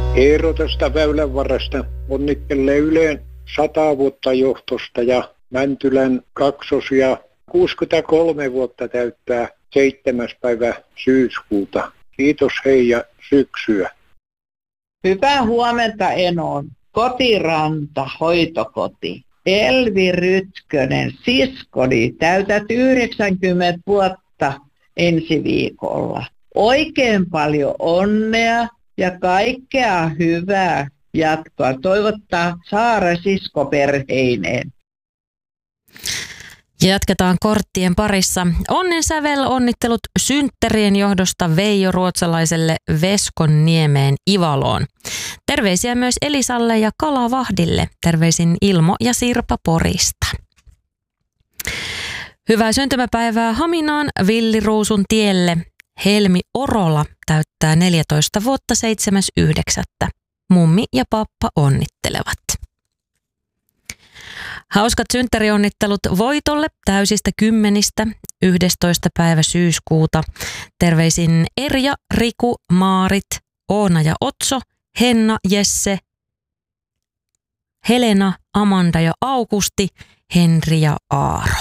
Eero tästä Väylänvarresta onnittelee Yleen 100 vuotta johtosta ja Mäntylän kaksosia 63 vuotta täyttää 7. päivä syyskuuta. Kiitos hei ja syksyä. Hyvää huomenta Enoon. Kotiranta, hoitokoti. Elvi Rytkönen, siskoni, täytät 90 vuotta ensi viikolla. Oikein paljon onnea ja kaikkea hyvää jatkoa. Toivottaa Saara siskoperheineen. Ja jatketaan korttien parissa. Onnensävel onnittelut synttärien johdosta Veijo Ruotsalaiselle Veskonniemeen Ivaloon. Terveisiä myös Elisalle ja Kalavahdille. Terveisin Ilmo ja Sirpa Porista. Hyvää syntymäpäivää Haminaan Villiruusun tielle. Helmi Orola täyttää 14 vuotta 7.9. Mummi ja pappa onnittelevat. Hauskat synttärionnittelut Voitolle täysistä 10. 11. päivä syyskuuta. Terveisin Erja, Riku, Maarit, Oona ja Otso, Henna, Jesse, Helena, Amanda ja Augusti, Henri ja Aaro.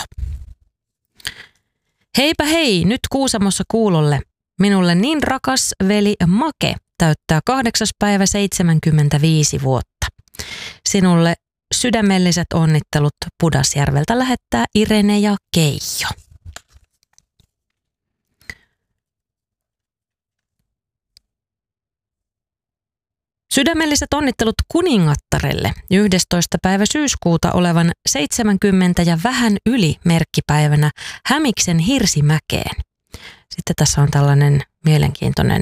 Heipä hei, nyt Kuusamossa kuulolle. Minulle niin rakas veli Make täyttää 8. päivä 75 vuotta. Sinulle sydämelliset onnittelut Pudasjärveltä lähettää Irene ja Keijo. Sydämelliset onnittelut kuningattarelle 11. päivä syyskuuta olevan 70 ja vähän yli merkkipäivänä Hämiksen Hirsimäkeen. Sitten tässä on tällainen mielenkiintoinen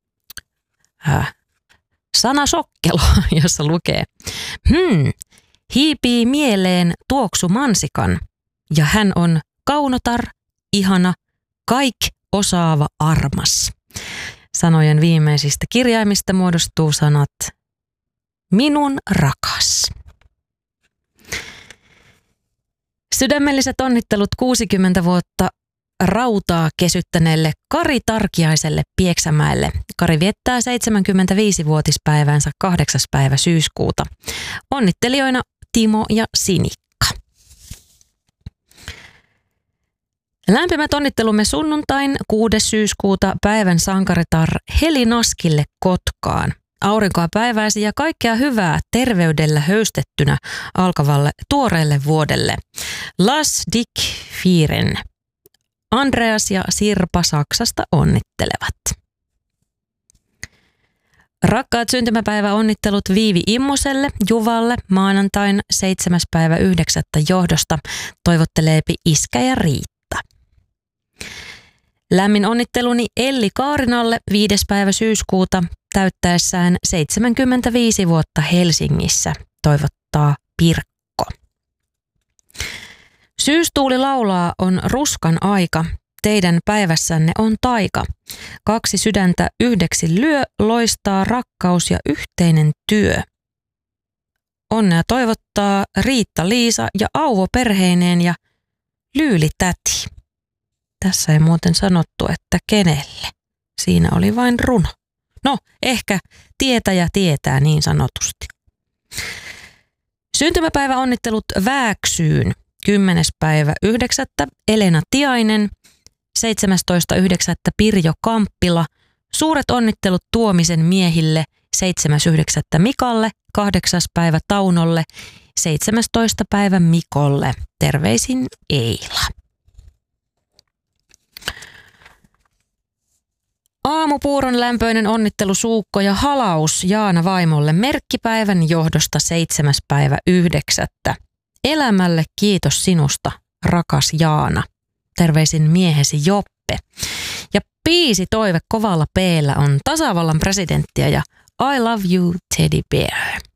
sanasokkelo, jossa lukee hiipii mieleen tuoksu mansikan ja hän on kaunotar, ihana, kaik osaava armas. Sanojen viimeisistä kirjaimista muodostuu sanat minun rakas. Sydämelliset onnittelut 60 vuotta rautaa kesyttäneelle Kari Tarkiaiselle Pieksämäelle. Kari viettää 75-vuotispäivänsä 8. päivä syyskuuta. Onnittelijoina Timo ja Sinikka. Lämpimät onnittelumme sunnuntain 6. syyskuuta päivän sankaritar Heli Naskille Kotkaan. Aurinkoa päiväisi ja kaikkea hyvää terveydellä höystettynä alkavalle tuoreelle vuodelle. Las Dick Firen. Andreas ja Sirpa Saksasta onnittelevat. Rakkaat syntymäpäiväonnittelut Viivi Immoselle, Juvalle, maanantain 7. päivä 9. johdosta toivotteleepi iskä ja Riitta. Lämmin onnitteluni Elli Kaarinalle 5. päivä syyskuuta täyttäessään 75 vuotta Helsingissä toivottaa Pirkko. Syystuuli laulaa on ruskan aika, teidän päivässänne on taika. 2 sydäntä yhdeksi lyö, loistaa rakkaus ja yhteinen työ. Onnea toivottaa Riitta-Liisa ja Auvo perheineen ja Lyyli-täti. Tässä ei muuten sanottu, että kenelle. Siinä oli vain runo. No, ehkä tietäjä tietää niin sanotusti. Syntymäpäiväonnittelut Vääksyyn. 10. päivä 9. Elena Tiainen, 17.9. Pirjo Kamppila, suuret onnittelut Tuomisen miehille, 7.9. Mikalle, 8. päivä Taunolle, 17. päivä Mikolle, terveisin Eila. Aamupuuron lämpöinen onnittelu Suukko ja halaus Jaana vaimolle merkkipäivän johdosta 7. päivä 9. Elämälle kiitos sinusta, rakas Jaana. Terveisin miehesi Joppe. Ja biisi toive kovalla P:llä on tasavallan presidenttiä ja I love you, Teddy Bear.